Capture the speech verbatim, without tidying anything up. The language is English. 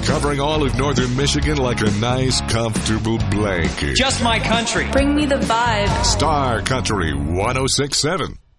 covering all of northern Michigan like a nice, comfortable blanket. Just my country. Bring me the vibe. Star Country one oh six point seven.